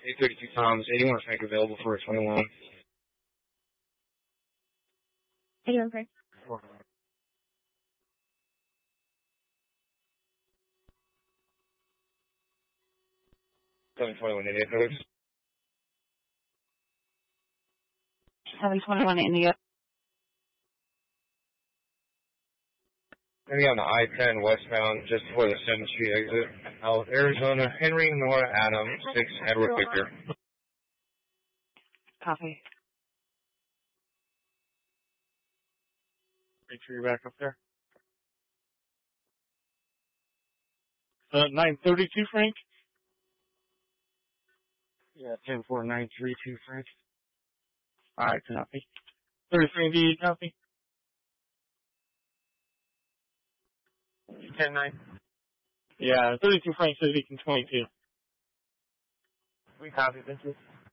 832 Tom's, 81 Frank available for a 21. 81 Frank. 721 India codes. 721 India. Maybe on the I-10 westbound, just before the 7th Street exit. Out Arizona, Henry Nora Adam, 6 Edward Victor. Copy. Make sure you're back up there. 932 Frank? Yeah, 10932 Frank. Alright, copy. 33 indeed, copy. 10-9. Yeah, 32 Frank says he can 22. We copy, thank you.